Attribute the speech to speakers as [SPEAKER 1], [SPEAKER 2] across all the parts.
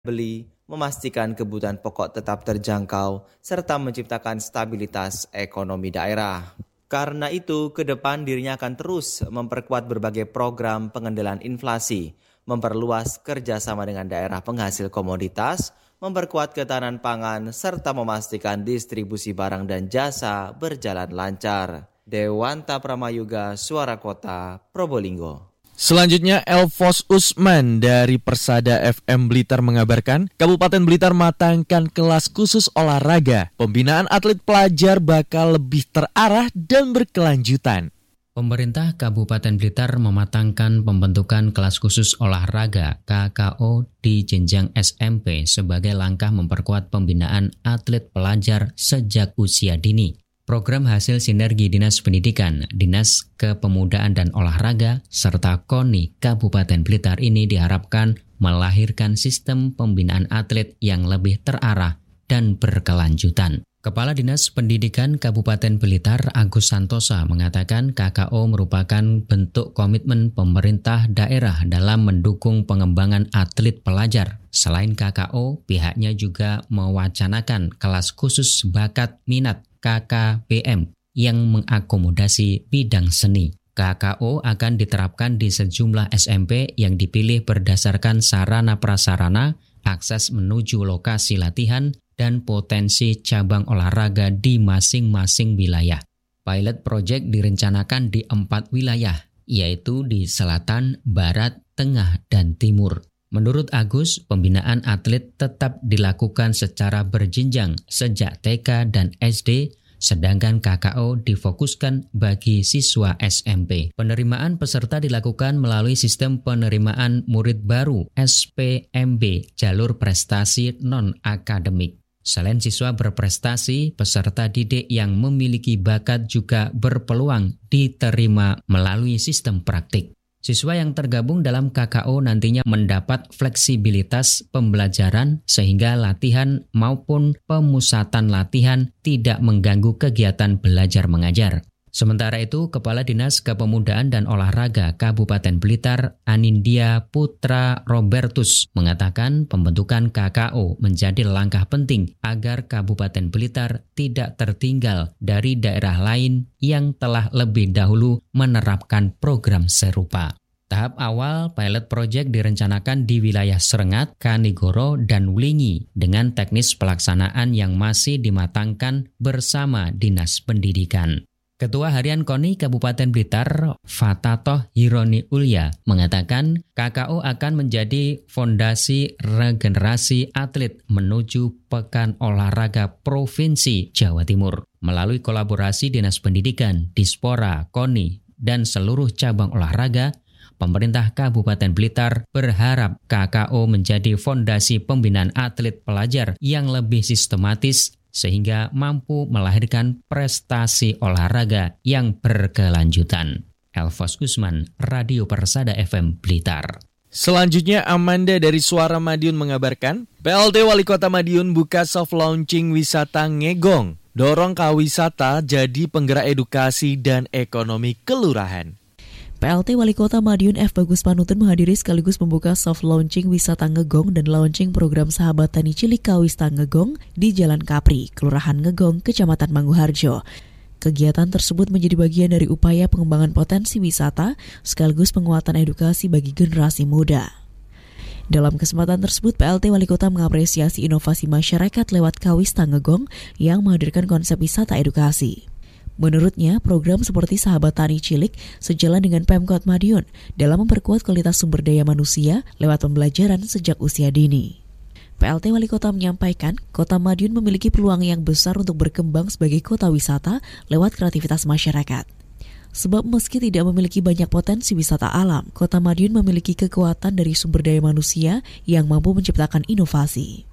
[SPEAKER 1] beli, memastikan kebutuhan pokok tetap terjangkau, serta menciptakan stabilitas ekonomi daerah. Karena itu, ke depan dirinya akan terus memperkuat berbagai program pengendalian inflasi, memperluas kerjasama dengan daerah penghasil komoditas, memperkuat ketahanan pangan, serta memastikan distribusi barang dan jasa berjalan lancar. Dewanta Pramayuga, Suara Kota, Probolinggo.
[SPEAKER 2] Selanjutnya, Elvos Usman dari Persada FM Blitar mengabarkan, Kabupaten Blitar matangkan kelas khusus olahraga. Pembinaan atlet pelajar bakal lebih terarah dan berkelanjutan.
[SPEAKER 3] Pemerintah Kabupaten Blitar mematangkan pembentukan kelas khusus olahraga KKO di jenjang SMP sebagai langkah memperkuat pembinaan atlet pelajar sejak usia dini. Program hasil sinergi Dinas Pendidikan, Dinas Kepemudaan dan Olahraga, serta KONI Kabupaten Blitar ini diharapkan melahirkan sistem pembinaan atlet yang lebih terarah dan berkelanjutan. Kepala Dinas Pendidikan Kabupaten Blitar, Agus Santosa, mengatakan KKO merupakan bentuk komitmen pemerintah daerah dalam mendukung pengembangan atlet pelajar. Selain KKO, pihaknya juga mewacanakan kelas khusus bakat minat KKBM yang mengakomodasi bidang seni. KKO akan diterapkan di sejumlah SMP yang dipilih berdasarkan sarana prasarana, akses menuju lokasi latihan, dan potensi cabang olahraga di masing-masing wilayah. Pilot project direncanakan di 4 wilayah, yaitu di selatan, barat, tengah, dan timur. Menurut Agus, pembinaan atlet tetap dilakukan secara berjenjang sejak TK dan SD, sedangkan KKO difokuskan bagi siswa SMP. Penerimaan peserta dilakukan melalui sistem penerimaan murid baru SPMB, jalur prestasi non-akademik. Selain siswa berprestasi, peserta didik yang memiliki bakat juga berpeluang diterima melalui sistem praktik. Siswa yang tergabung dalam KKO nantinya mendapat fleksibilitas pembelajaran sehingga latihan maupun pemusatan latihan tidak mengganggu kegiatan belajar mengajar. Sementara itu, Kepala Dinas Kepemudaan dan Olahraga Kabupaten Blitar, Anindya Putra Robertus, mengatakan pembentukan KKO menjadi langkah penting agar Kabupaten Blitar tidak tertinggal dari daerah lain yang telah lebih dahulu menerapkan program serupa. Tahap awal pilot project direncanakan di wilayah Serengat, Kanigoro, dan Wulingi dengan teknis pelaksanaan yang masih dimatangkan bersama Dinas Pendidikan. Ketua Harian KONI Kabupaten Blitar, Fatatoh Hironi Ulya, mengatakan KKO akan menjadi fondasi regenerasi atlet menuju Pekan Olahraga Provinsi Jawa Timur. Melalui kolaborasi Dinas Pendidikan, Dispora, KONI, dan seluruh cabang olahraga, pemerintah Kabupaten Blitar berharap KKO menjadi fondasi pembinaan atlet pelajar yang lebih sistematis sehingga mampu melahirkan prestasi olahraga yang berkelanjutan. Elvos Usman, Radio Persada FM Blitar.
[SPEAKER 2] Selanjutnya, Amanda dari Suara Madiun mengabarkan, PLT Wali Kota Madiun buka soft launching wisata Ngegong, dorong kawisata jadi penggerak edukasi dan ekonomi kelurahan.
[SPEAKER 4] PLT Wali Kota Madiun F. Bagus Panutun menghadiri sekaligus membuka soft launching wisata Ngegong dan launching program Sahabat Tani Cilik Kawista Ngegong di Jalan Kapri, Kelurahan Ngegong, Kecamatan Manguharjo. Kegiatan tersebut menjadi bagian dari upaya pengembangan potensi wisata sekaligus penguatan edukasi bagi generasi muda. Dalam kesempatan tersebut, PLT Wali Kota mengapresiasi inovasi masyarakat lewat Kawista Ngegong yang menghadirkan konsep wisata edukasi. Menurutnya, program seperti Sahabat Tani Cilik sejalan dengan Pemkot Madiun dalam memperkuat kualitas sumber daya manusia lewat pembelajaran sejak usia dini. PLT Wali Kota menyampaikan, Kota Madiun memiliki peluang yang besar untuk berkembang sebagai kota wisata lewat kreativitas masyarakat. Sebab meski tidak memiliki banyak potensi wisata alam, Kota Madiun memiliki kekuatan dari sumber daya manusia yang mampu menciptakan inovasi.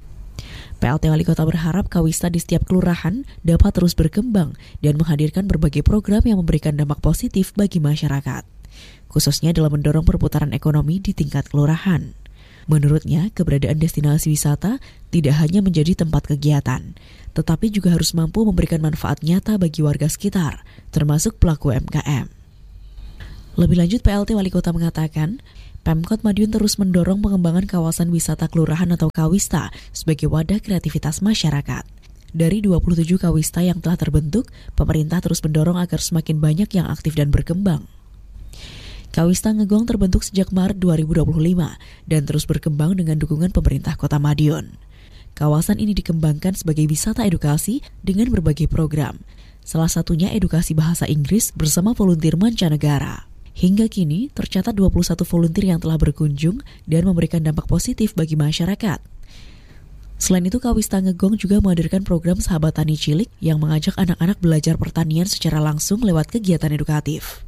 [SPEAKER 4] PLT Wali Kota berharap Kawista di setiap kelurahan dapat terus berkembang dan menghadirkan berbagai program yang memberikan dampak positif bagi masyarakat, khususnya dalam mendorong perputaran ekonomi di tingkat kelurahan. Menurutnya, keberadaan destinasi wisata tidak hanya menjadi tempat kegiatan, tetapi juga harus mampu memberikan manfaat nyata bagi warga sekitar, termasuk pelaku UMKM. Lebih lanjut, PLT Wali Kota mengatakan, Pemkot Madiun terus mendorong pengembangan kawasan wisata kelurahan atau Kawista sebagai wadah kreativitas masyarakat. Dari 27 Kawista yang telah terbentuk, pemerintah terus mendorong agar semakin banyak yang aktif dan berkembang. Kawista Ngegong terbentuk sejak Maret 2025 dan terus berkembang dengan dukungan pemerintah Kota Madiun. Kawasan ini dikembangkan sebagai wisata edukasi dengan berbagai program. Salah satunya edukasi bahasa Inggris bersama volunteer mancanegara. Hingga kini tercatat 21 volunteer yang telah berkunjung dan memberikan dampak positif bagi masyarakat. Selain itu, Kawista Ngegong juga menghadirkan program Sahabat Tani Cilik yang mengajak anak-anak belajar pertanian secara langsung lewat kegiatan edukatif.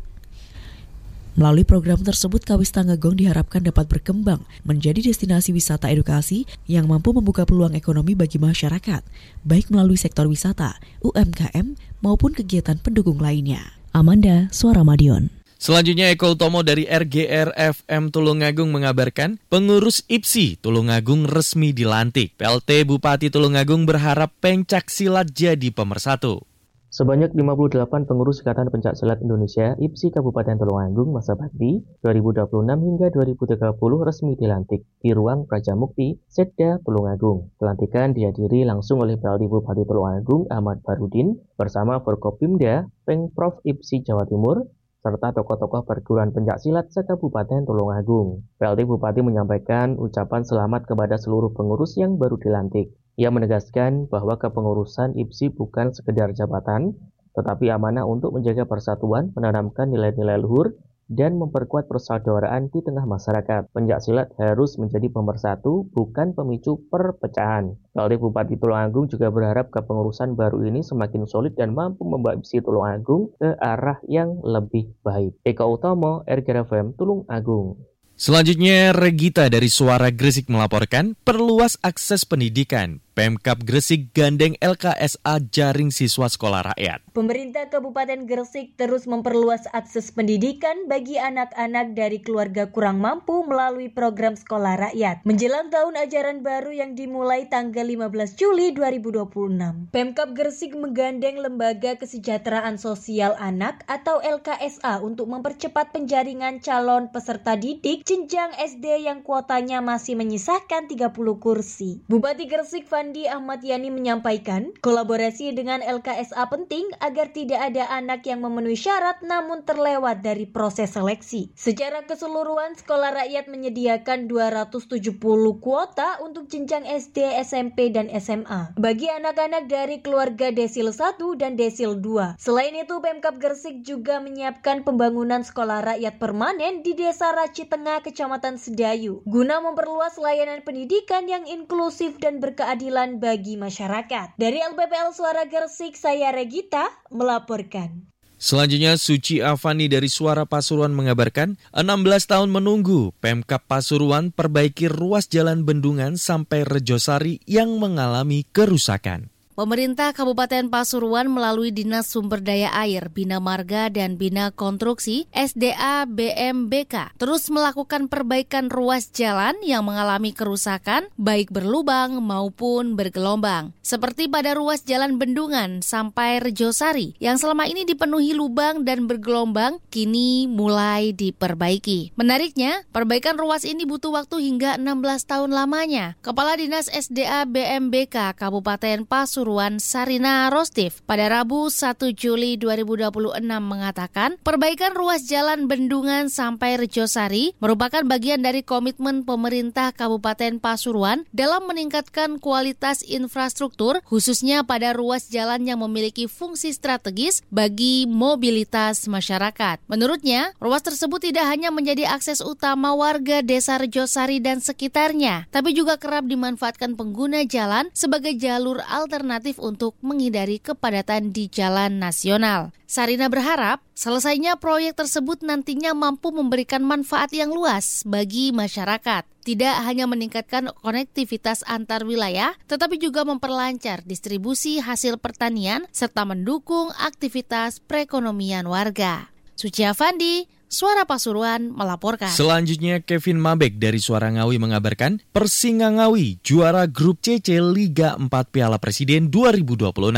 [SPEAKER 4] Melalui program tersebut, Kawista Ngegong diharapkan dapat berkembang menjadi destinasi wisata edukasi yang mampu membuka peluang ekonomi bagi masyarakat, baik melalui sektor wisata, UMKM, maupun kegiatan pendukung lainnya. Amanda, Suara Madiun.
[SPEAKER 2] Selanjutnya Eko Utomo dari RGR FM Tulungagung mengabarkan pengurus IPSI Tulungagung resmi dilantik. PLT Bupati Tulungagung berharap pencak silat jadi pemersatu.
[SPEAKER 5] Sebanyak 58 pengurus Ikatan Pencaksilat Indonesia IPSI Kabupaten Tulungagung masa bakti 2026 hingga 2030 resmi dilantik di ruang Prajamukti, Setda, Tulungagung. Pelantikan dihadiri langsung oleh PLT Bupati Tulungagung Ahmad Barudin bersama Forkopimda, Pengprov IPSI Jawa Timur, serta tokoh-tokoh perguruan pencaksilat se-Kabupaten Tulungagung. PLT Bupati menyampaikan ucapan selamat kepada seluruh pengurus yang baru dilantik. Ia menegaskan bahwa kepengurusan IPSI bukan sekedar jabatan, tetapi amanah untuk menjaga persatuan, menanamkan nilai-nilai luhur, dan memperkuat persaudaraan di tengah masyarakat. Pencaksilat harus menjadi pemersatu, bukan pemicu perpecahan. PLT Bupati Tulungagung juga berharap kepengurusan baru ini semakin solid dan mampu membawa IPSI Tulungagung ke arah yang lebih baik. Eko Utomo, RGR FM Tulungagung.
[SPEAKER 2] Selanjutnya, Regita dari Suara Gresik melaporkan perluas akses pendidikan. Pemkab Gresik gandeng LKSA jaring siswa sekolah rakyat.
[SPEAKER 6] Pemerintah Kabupaten Gresik terus memperluas akses pendidikan bagi anak-anak dari keluarga kurang mampu melalui program sekolah rakyat. Menjelang tahun ajaran baru yang dimulai tanggal 15 Juli 2026. Pemkab Gresik menggandeng Lembaga Kesejahteraan Sosial Anak atau LKSA untuk mempercepat penjaringan calon peserta didik jenjang SD yang kuotanya masih menyisakan 30 kursi. Bupati Gresik Fandi Ahmad Yani menyampaikan, kolaborasi dengan LKSA penting agar tidak ada anak yang memenuhi syarat namun terlewat dari proses seleksi. Secara keseluruhan, sekolah rakyat menyediakan 270 kuota untuk jenjang SD, SMP, dan SMA bagi anak-anak dari keluarga Desil 1 dan Desil 2. Selain itu, Pemkab Gresik juga menyiapkan pembangunan sekolah rakyat permanen di Desa Raci Tengah, Kecamatan Sedayu, guna memperluas layanan pendidikan yang inklusif dan berkeadilan bagi masyarakat. Dari LPPL Suara Gresik, saya Regita melaporkan.
[SPEAKER 2] Selanjutnya, Suci Avani dari Suara Pasuruan mengabarkan 16 tahun menunggu Pemkab Pasuruan perbaiki ruas jalan bendungan sampai Rejosari yang mengalami kerusakan.
[SPEAKER 7] Pemerintah Kabupaten Pasuruan melalui Dinas Sumber Daya Air, Bina Marga, dan Bina Konstruksi SDA BMBK terus melakukan perbaikan ruas jalan yang mengalami kerusakan baik berlubang maupun bergelombang. Seperti pada ruas jalan Bendungan sampai Rejosari yang selama ini dipenuhi lubang dan bergelombang kini mulai diperbaiki. Menariknya, perbaikan ruas ini butuh waktu hingga 16 tahun lamanya. Kepala Dinas SDA BMBK Kabupaten Pasuruan Sarina Rostif pada Rabu 1 Juli 2026 mengatakan perbaikan ruas jalan Bendungan sampai Rejosari merupakan bagian dari komitmen pemerintah Kabupaten Pasuruan dalam meningkatkan kualitas infrastruktur khususnya pada ruas jalan yang memiliki fungsi strategis bagi mobilitas masyarakat. Menurutnya, ruas tersebut tidak hanya menjadi akses utama warga Desa Rejosari dan sekitarnya, tapi juga kerap dimanfaatkan pengguna jalan sebagai jalur alternatif untuk menghindari kepadatan di jalan nasional. Sarina berharap selesainya proyek tersebut nantinya mampu memberikan manfaat yang luas bagi masyarakat. Tidak hanya meningkatkan konektivitas antar wilayah, tetapi juga memperlancar distribusi hasil pertanian serta mendukung aktivitas perekonomian warga. Suci Avandi, Suara Pasuruan melaporkan.
[SPEAKER 2] Selanjutnya, Kevin Mabek dari Suara Ngawi mengabarkan Persinga Ngawi juara grup CC Liga 4 Piala Presiden 2026.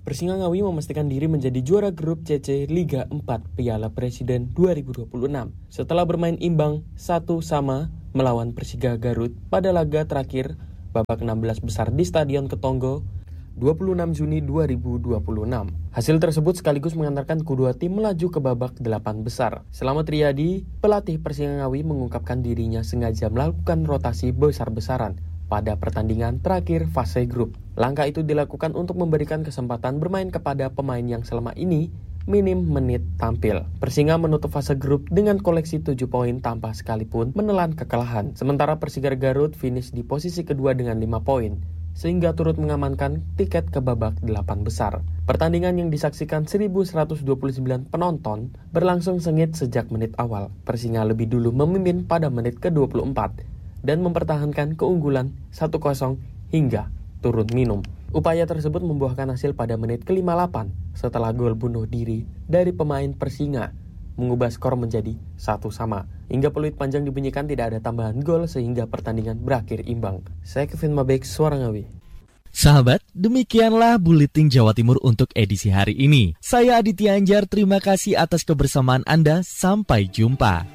[SPEAKER 8] Persingangawi memastikan diri menjadi juara grup CC Liga 4 Piala Presiden 2026 setelah bermain imbang 1-1 melawan Persiga Garut pada laga terakhir babak 16 besar di Stadion Ketonggo 26 Juni 2026. Hasil tersebut sekaligus mengantarkan kedua tim melaju ke babak 8 besar. Selamat Riyadi, pelatih Persingangawi mengungkapkan dirinya sengaja melakukan rotasi besar-besaran pada pertandingan terakhir fase grup. Langkah itu dilakukan untuk memberikan kesempatan bermain kepada pemain yang selama ini minim menit tampil. Persinga menutup fase grup dengan koleksi 7 poin tanpa sekalipun menelan kekalahan. Sementara Persiga Garut finish di posisi kedua dengan 5 poin, sehingga turut mengamankan tiket ke babak 8 besar. Pertandingan yang disaksikan 1.129 penonton berlangsung sengit sejak menit awal. Persinga lebih dulu memimpin pada menit ke-24 dan mempertahankan keunggulan 1-0 hingga turun minum. Upaya tersebut membuahkan hasil pada menit ke-58 setelah gol bunuh diri dari pemain Persinga mengubah skor menjadi 1-1. Hingga peluit panjang dibunyikan tidak ada tambahan gol sehingga pertandingan berakhir imbang. Saya Kevin Mabek, Suara Ngawi.
[SPEAKER 2] Sahabat, demikianlah Buletin Jawa Timur untuk edisi hari ini. Saya Aditya Anjar, terima kasih atas kebersamaan Anda. Sampai jumpa.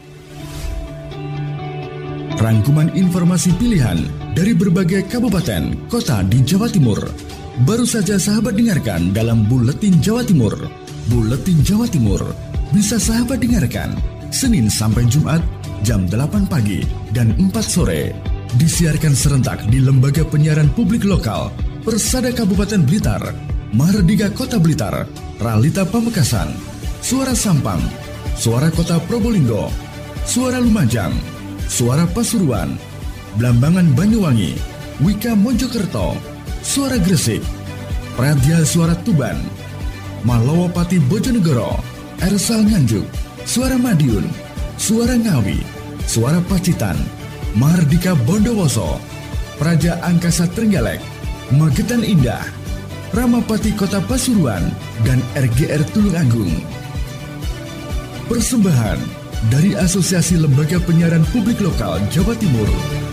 [SPEAKER 9] Rangkuman informasi pilihan dari berbagai kabupaten, kota di Jawa Timur. Baru saja sahabat dengarkan dalam Buletin Jawa Timur. Buletin Jawa Timur bisa sahabat dengarkan Senin sampai Jumat jam 8 pagi dan 4 sore. Disiarkan serentak di Lembaga Penyiaran Publik Lokal, Persada Kabupaten Blitar, Mahardika Kota Blitar, Ralita Pamekasan, Suara Sampang, Suara Kota Probolinggo, Suara Lumajang, Suara Pasuruan, Blambangan Banyuwangi, Wika Mojokerto, Suara Gresik, Pradia Suara Tuban, Malawapati Bojonegoro, Ersal Nganjuk, Suara Madiun, Suara Ngawi, Suara Pacitan, Mahardika Bondowoso, Praja Angkasa Trenggalek, Magetan Indah, Ramapati Kota Pasuruan, dan RGR Tulungagung. Persembahan dari Asosiasi Lembaga Penyiaran Publik Lokal Jawa Timur.